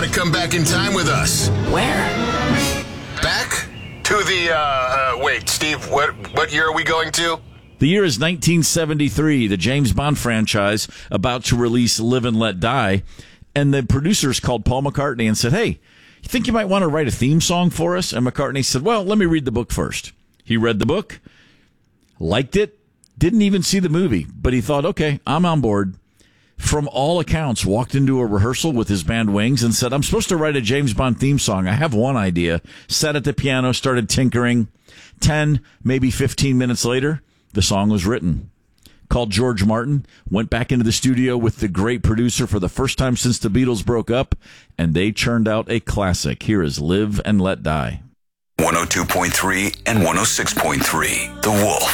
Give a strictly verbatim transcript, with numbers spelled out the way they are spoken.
to come back in time with us? Where? Back to the, uh, uh, wait, Steve, what, what year are we going to? The year is nineteen seventy-three, the James Bond franchise about to release Live and Let Die. And the producers called Paul McCartney and said, hey, you think you might want to write a theme song for us? And McCartney said, well, let me read the book first. He read the book, liked it, didn't even see the movie, but he thought, okay, I'm on board. From all accounts, walked into a rehearsal with his band Wings and said, I'm supposed to write a James Bond theme song. I have one idea. Sat at the piano, started tinkering. Ten, maybe fifteen minutes later, the song was written. Called George Martin, went back into the studio with the great producer for the first time since the Beatles broke up, and they churned out a classic. Here is Live and Let Die. one oh two point three and one oh six point three, The Wolf.